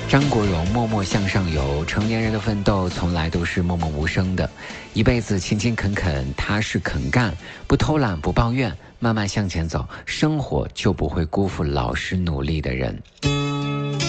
张国荣默默向上游，成年人的奋斗从来都是默默无声的，一辈子勤勤恳恳，踏实肯干，不偷懒不抱怨，慢慢向前走，生活就不会辜负老实努力的人。